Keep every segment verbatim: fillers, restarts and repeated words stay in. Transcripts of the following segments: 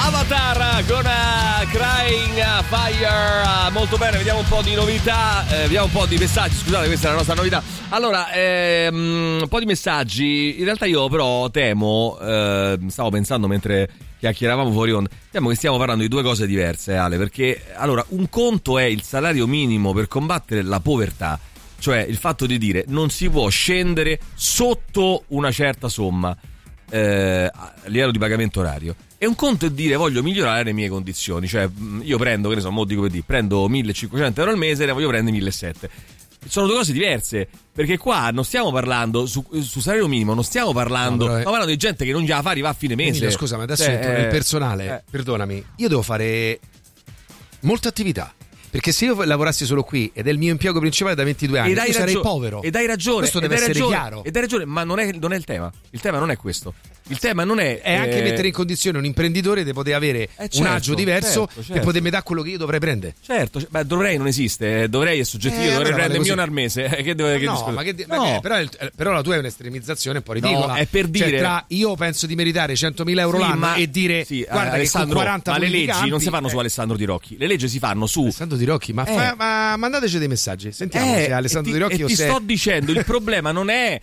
Avatar con uh, Crying Fire. Uh, molto bene, vediamo un po' di novità, eh, vediamo un po' di messaggi. Scusate, questa è la nostra novità. Allora, ehm, un po' di messaggi. In realtà io però temo, eh, stavo pensando mentre chiacchieravamo fuori onda, temo che stiamo parlando di due cose diverse, Ale, perché allora un conto è il salario minimo per combattere la povertà, cioè il fatto di dire non si può scendere sotto una certa somma eh, a livello di pagamento orario. E un conto è dire voglio migliorare le mie condizioni, cioè io prendo, che ne so, mo dico per dire, prendo millecinquecento euro al mese e ne voglio prendere millesettecento. Sono due cose diverse, perché qua non stiamo parlando su, su salario minimo, non stiamo parlando, no, è... stiamo parlando di gente che non gliela fa arrivare a fine mese. Emilio, scusa, ma adesso cioè, entro eh, nel personale, eh. perdonami, io devo fare molta attività. Perché se io lavorassi solo qui ed è il mio impiego principale da ventidue anni, io sarei ragione, povero. E dai ragione. Questo deve essere ragione, chiaro. E dai ragione, ma non è, non è il tema. Il tema non è questo. Il tema non è... È anche eh... mettere in condizione un imprenditore di poter avere eh certo, un agio diverso certo, certo. per potermi dare quello che io dovrei prendere. Certo, beh, dovrei non esiste, dovrei è soggettivo, eh, dovrei prendere vale milione al mese. Che deve, che no, discutere? ma che, no. ma che però, il, però la tua è un'estremizzazione un po' ridicola. No, è per dire... Cioè, tra io penso di meritare centomila euro sì, l'anno ma... e dire sì, guarda Alessandro, che con quaranta ma le leggi campi, non si fanno eh. su Alessandro Di Rocchi, le leggi si fanno su Alessandro Di Rocchi, ma, eh. fa, ma mandateci dei messaggi, sentiamo eh, se Alessandro ti, Di Rocchi e o ti se sto dicendo, il problema non è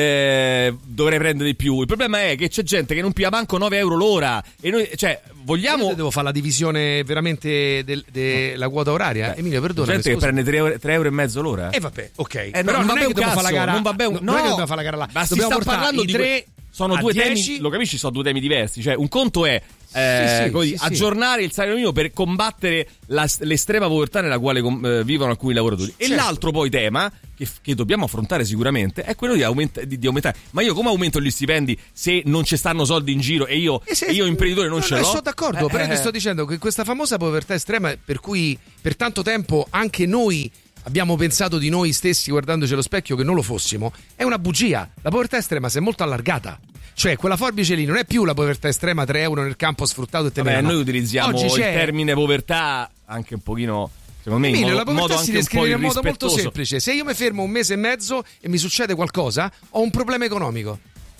eh, dovrei prendere di più, il problema è che c'è gente che non piglia manco nove euro l'ora e noi, cioè, vogliamo... Io devo fare la divisione veramente della no. quota oraria. Beh, Emilio, perdona. Gente che prende tre euro e mezzo l'ora. E eh, vabbè, ok. Eh, però non, non, non è che dobbiamo cazzo, fare la gara. Non va bene, no, no, non è che dobbiamo fare la gara là. Ma si dobbiamo sta parlando di tre. Sono due temi, lo capisci? Sono due temi diversi. Cioè, un conto è eh, sì, sì, sì, sì, aggiornare il salario minimo per combattere la, l'estrema povertà nella quale eh, vivono alcuni lavoratori. Certo. E l'altro poi tema che, che dobbiamo affrontare sicuramente è quello di, aumenta, di, di aumentare. Ma io come aumento gli stipendi se non ci stanno soldi in giro e io, e se, e io imprenditore non no, ce no, l'ho? Sono d'accordo, eh, però eh, ti sto dicendo che questa famosa povertà estrema per cui per tanto tempo anche noi abbiamo pensato di noi stessi guardandoci allo specchio che non lo fossimo, è una bugia. La povertà estrema si è molto allargata. Cioè quella forbice lì non è più la povertà estrema, tre euro nel campo sfruttato e te Vabbè, ne noi utilizziamo Oggi il c'è... termine povertà anche un pochino, secondo me, Emilio, in modo, la povertà modo si anche descrive un po' in modo molto irrispettoso. semplice. Se io mi fermo un mese e mezzo e mi succede qualcosa, ho un problema economico.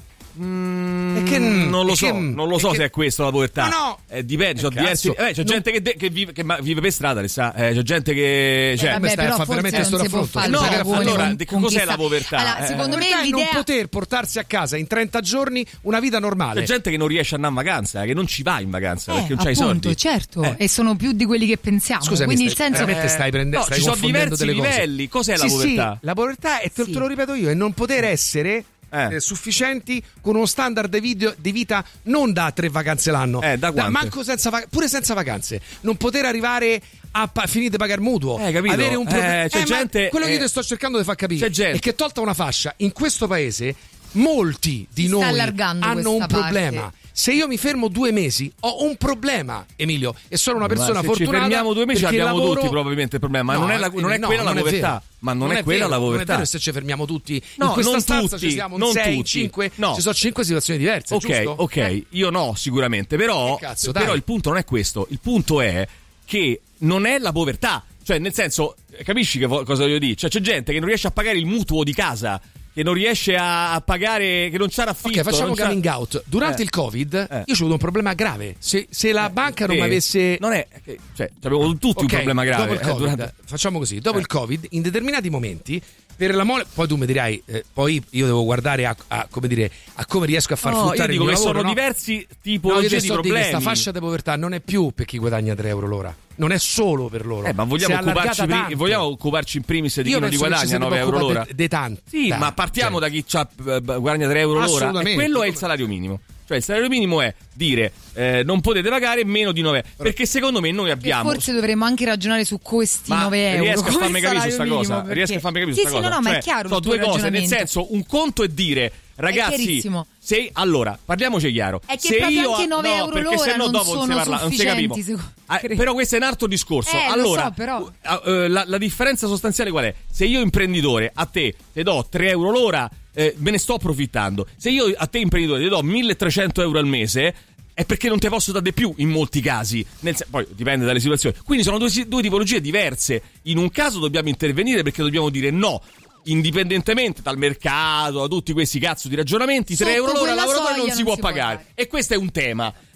Mm, e che, non lo e so, che, non lo so se che, è questo la povertà. No, no. Eh, dipende, Eh, c'ho diversi, eh, c'è non... gente che, de- che, vive, che ma- vive per strada, le sa. Eh, c'è gente che. Cioè, eh, vabbè, stai a però fare veramente forse questo non si può raffronto. fare No, paragone allora, con, che con cos'è chissà... la povertà? Allora, Eh, secondo La me verità è l'idea non poter portarsi a casa in trenta giorni una vita normale. C'è gente che non riesce a andare in vacanza, che non ci va in vacanza eh, perché non c'ha i appunto, soldi. certo, Eh. e sono più di quelli che pensiamo. Scusami, Quindi stai, il senso veramente stai prendendo, no, stai ci sono confondendo diversi delle cose. livelli. Cos'è sì, la povertà? Sì, la povertà è, te, Sì. te lo ripeto io, è non poter essere Eh. Eh, sufficienti con uno standard di, video, di vita non da tre vacanze l'anno, Eh, da quante? manco senza vac- pure senza vacanze, non poter arrivare a pa- finire di pagare mutuo, Eh, capito? avere un problema. Eh, c'è gente- quello che io eh, ti sto cercando di far capire c'è gente- è che tolta una fascia in questo paese molti di Si sta noi allargando hanno un questa problema. parte. Se io mi fermo due mesi ho un problema, Emilio, e sono una persona Ma se fortunata. ci fermiamo due mesi perché abbiamo lavoro... tutti probabilmente il problema, ma No, non è, la, non è no, quella non la è povertà. vero. Ma non, non è, quella vero, la povertà. Non è vero se ci fermiamo tutti No, in questa non stanza tutti, ci siamo in non sei, tutti. cinque, No. ci sono cinque situazioni diverse, Ok, giusto? ok, io no sicuramente, però, Che cazzo, dai. però il punto non è questo, il punto è che non è la povertà, cioè nel senso, capisci che vo- cosa voglio dire? Cioè c'è gente che non riesce a pagare il mutuo di casa, che non riesce a, a pagare, che non c'ha raffitto. Ok, facciamo non c'ha... coming out. Durante Eh. il Covid Eh. io ho avuto un problema grave. Se, se la banca non Eh, mi avesse non è, cioè avevo tutti un Ok, problema grave. dopo il eh, Covid, durante- facciamo così, dopo Eh. il Covid, in determinati momenti, per la mole, poi tu mi dirai, eh, poi io devo guardare a, a, come dire, a come riesco a far No, fruttare io dico il mio che lavoro, sono no? diversi No, io tipologie ti di sto a dire problemi. che questa fascia di povertà non è più per chi guadagna tre euro l'ora, non è solo per loro. Eh, ma vogliamo Si è allargata occuparci, pri- tanto. vogliamo occuparci in primis di Io chi non penso li che ci guadagna si nove debba euro occupare l'ora? de- de tanti, Sì, tanti, ma partiamo cioè. da chi c'ha, eh, guadagna tre euro l'ora, e Assolutamente. quello è il Come- salario minimo. Cioè il salario minimo è dire eh, non potete pagare meno di nove, perché secondo me noi abbiamo Forse dovremmo anche ragionare su questi ma nove euro. riesco a come farmi capire su salario sta cosa minimo, perché- riesco a farmi capire sì, su sta sì, cosa no, no, ma cioè, è chiaro sono il tuo due cose, nel ragionamento. senso un conto è dire ragazzi chiarissimo. se allora parliamoci chiaro È che se proprio io anche nove no, euro perché l'ora se no non dopo non si sono parla non si capivo sufficienti, secondo- Ah, credo. però questo è un altro discorso Eh, lo allora so, però. uh, uh, la, la differenza sostanziale qual è? Se io imprenditore a te ti do tre euro l'ora eh, me ne sto approfittando, se io a te imprenditore ti do milletrecento euro al mese è perché non te posso dare di più in molti casi, nel sen- poi dipende dalle situazioni, quindi sono due, due tipologie diverse. In un caso dobbiamo intervenire perché dobbiamo dire no, indipendentemente dal mercato, da tutti questi cazzo di ragionamenti, tre Sotto euro l'ora al quella lavoratore soglia non si non può si può pagare dare. e questo è un tema.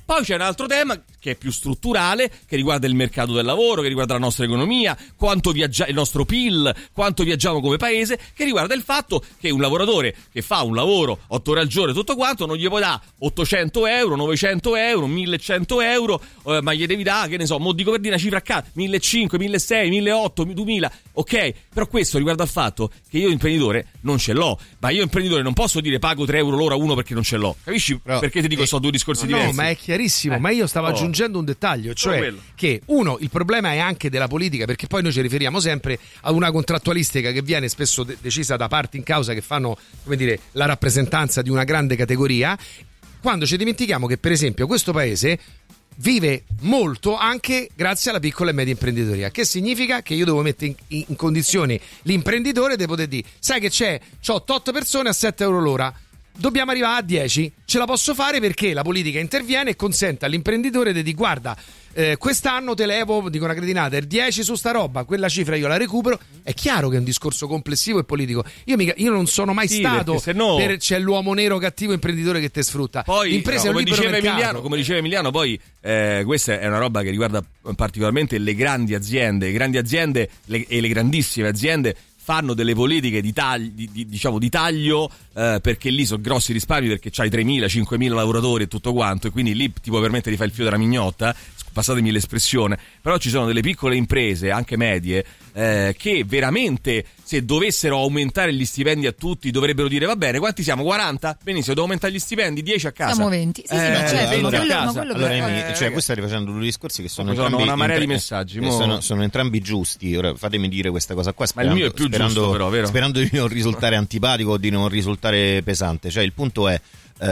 Poi c'è un altro tema che è più strutturale, che riguarda il mercato del lavoro, che riguarda la nostra economia, quanto viaggia il nostro P I L, quanto viaggiamo come paese, che riguarda il fatto che un lavoratore che fa un lavoro otto ore al giorno e tutto quanto non gli puoi dare ottocento euro, novecento euro, millecento euro, eh, ma gli devi dare, che ne so, mo dico per dire una cifra a caso, millecinquecento, milleseicento, milleottocento, duemila, ok? Però questo riguarda il fatto che io imprenditore non ce l'ho, ma io imprenditore non posso dire pago tre euro l'ora a uno perché non ce l'ho, capisci? Però, perché ti dico, eh, sono due discorsi no, diversi. No, ma è chiarissimo, eh. ma io stavo oh. aggiungendo un dettaglio, cioè che uno, il problema è anche della politica, perché poi noi ci riferiamo sempre a una contrattualistica che viene spesso de- decisa da parti in causa che fanno, come dire, la rappresentanza di una grande categoria, quando ci dimentichiamo che per esempio questo paese vive molto anche grazie alla piccola e media imprenditoria. Che significa? Che io devo mettere in, in condizioni l'imprenditore di poter dire: sai che c'è? C'ho otto persone a sette euro l'ora, dobbiamo arrivare a dieci, ce la posso fare perché la politica interviene e consente all'imprenditore di dire: guarda, eh, quest'anno te levo, dico una cretinata, il dieci su sta roba, quella cifra io la recupero. È chiaro che è un discorso complessivo e politico. Io, mica, io non sono mai sì, stato se no... per c'è l'uomo nero cattivo imprenditore che te sfrutta. Poi, l'impresa no, è un come, diceva mercato. Emiliano, come diceva Emiliano, poi eh, questa è una roba che riguarda particolarmente le grandi aziende, le grandi aziende le, e le grandissime aziende fanno delle politiche di taglio, di, di, diciamo di taglio eh, perché lì sono grossi risparmi, perché c'hai tremila, cinquemila lavoratori e tutto quanto, e quindi lì ti puoi permettere di fare il fio della mignotta, passatemi l'espressione. Però ci sono delle piccole imprese, anche medie, eh, che veramente, se dovessero aumentare gli stipendi a tutti, dovrebbero dire: va bene, quanti siamo? quaranta? Benissimo, devo aumentare gli stipendi, dieci a casa. Siamo venti. Sì, eh, sì, ma certo, allora, quello, a casa. quello allora, che... Emi, cioè, qui stai rifacendo due discorsi che sono, sono entrambi una marea intra- di messaggi. Eh, sono, sono entrambi giusti. Ora fatemi dire questa cosa qua, sperando, ma il mio è più sperando, giusto, però, vero? Sperando di non risultare antipatico o di non risultare pesante. Cioè, il punto è: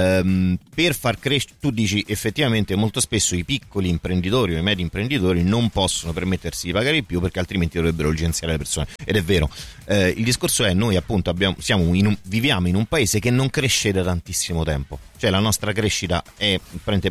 Um, per far crescere, tu dici effettivamente molto spesso i piccoli imprenditori o i medi imprenditori non possono permettersi di pagare di più perché altrimenti dovrebbero licenziare le persone, ed è vero. Uh, il discorso è: noi appunto abbiamo, siamo in un, viviamo in un paese che non cresce da tantissimo tempo, cioè la nostra crescita è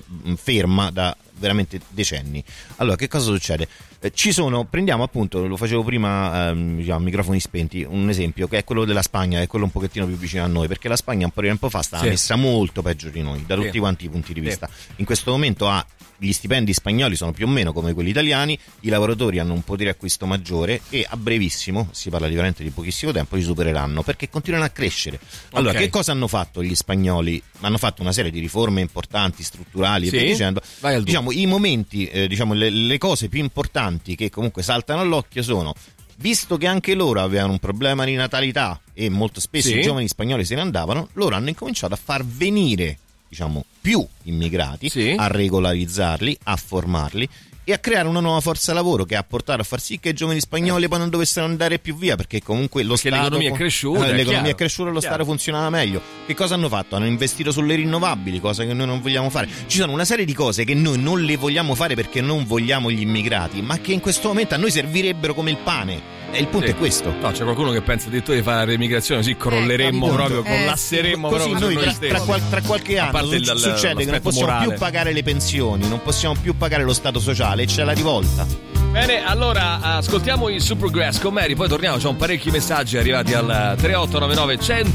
ferma da veramente decenni. Allora che cosa succede? Eh, ci sono, prendiamo appunto, lo facevo prima ehm, diciamo, microfoni spenti, un esempio che è quello della Spagna, che è quello un pochettino più vicino a noi, perché la Spagna un po' di tempo fa stava sì. messa molto peggio di noi da tutti sì. quanti i punti di vista. Sì. In questo momento ha gli stipendi spagnoli sono più o meno come quelli italiani, i lavoratori hanno un potere acquisto maggiore e a brevissimo, si parla di veramente di pochissimo tempo, li supereranno perché continuano a crescere. Allora, okay. che cosa hanno fatto gli spagnoli? Hanno fatto una serie di riforme importanti, strutturali, sì. e via dicendo. Diciamo, i momenti, eh, diciamo, le, le cose più importanti che comunque saltano all'occhio sono: visto che anche loro avevano un problema di natalità e molto spesso sì. i giovani spagnoli se ne andavano, loro hanno incominciato a far venire, diciamo, più immigrati, sì. a regolarizzarli, a formarli e a creare una nuova forza lavoro che ha portato a far sì che i giovani spagnoli poi non dovessero andare più via, perché comunque lo perché Stato l'economia è cresciuta, eh, è l'economia è cresciuta e lo chiaro. Stato funzionava meglio. Che cosa hanno fatto? Hanno investito sulle rinnovabili, cosa che noi non vogliamo fare. Ci sono una serie di cose che noi non le vogliamo fare perché non vogliamo gli immigrati, ma che in questo momento a noi servirebbero come il pane. E il punto sì. è questo. No, c'è qualcuno che pensa addirittura di fare la remigrazione, così crolleremmo eh, proprio, eh, collasseremmo così proprio noi tra, tra, qual, tra qualche anno su, il, succede che non possiamo morale. più pagare le pensioni, non possiamo più pagare lo stato sociale e c'è la rivolta. Bene, allora ascoltiamo i Supergrass con Mary, poi torniamo, c'ho un parecchi messaggi arrivati al tre otto nove nove uno